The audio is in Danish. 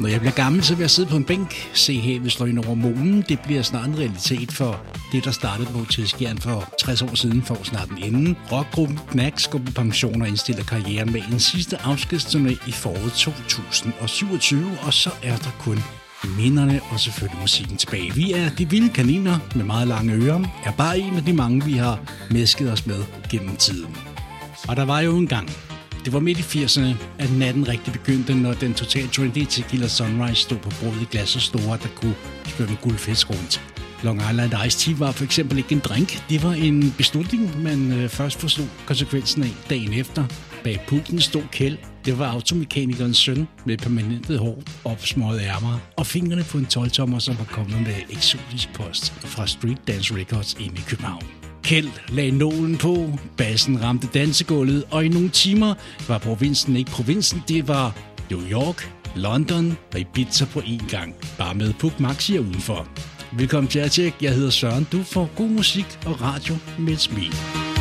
Når jeg bliver gammel, så vil jeg sidde på en bænk, se havet slå ind over månen. Det bliver snart en realitet, for det, der startede på Tidsskjern for 60 år siden, får snart en ende. Rockgruppen Knack går på pension og indstiller karrieren med en sidste afskedsturné i foråret 2027, og så er der kun minderne og selvfølgelig musikken tilbage. Vi er de vilde kaniner med meget lange ører, er bare en af de mange, vi har mæsket os med gennem tiden. Og der var jo en gang. Det var midt i 80'erne, at natten rigtig begyndte, når den totalt trendy Tequila Sunrise stod på bordet i glas og store, der kunne svømme guldfisk rundt. Long Island Iced Tea var for eksempel ikke en drink. Det var en beslutning, man først forstod konsekvensen af dagen efter. Bag pulten stod Kjeld. Det var automekanikernes søn med permanentet hår, opsmøget ærmer og fingrene på en 12-tommer, som var kommet med eksotisk post fra Street Dance Records inde i København. Kjeld lagde nålen på, bassen ramte dansegulvet, og i nogle timer var provinsen ikke provinsen, det var New York, London og Ibiza på én gang, bare med Puk Maxi udenfor. Velkommen til Aircheck, jeg hedder Søren, du får god musik og radio med et smil.